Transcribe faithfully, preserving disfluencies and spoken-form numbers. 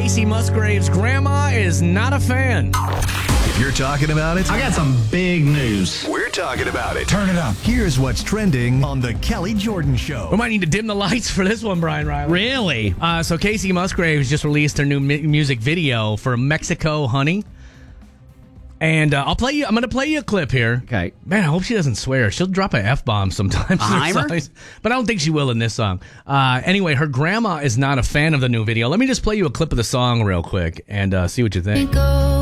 Casey Musgrave's grandma is not a fan. If you're talking about it, I got some big news. we're talking about it. Turn it up. Here's what's trending on The Kelly Jordan Show. We might need to dim the lights for this one, Brian Riley. Really? Uh, so Casey Musgraves just released her new mu- music video for Mexico Honey. And uh, I'll play you. I'm going to play you a clip here. Okay. Man, I hope she doesn't swear. She'll drop an F-bomb sometimes. A Heimer? But I don't think she will in this song. Uh, anyway, her grandma is not a fan of the new video. Let me just play you a clip of the song real quick and uh, see what you think. Go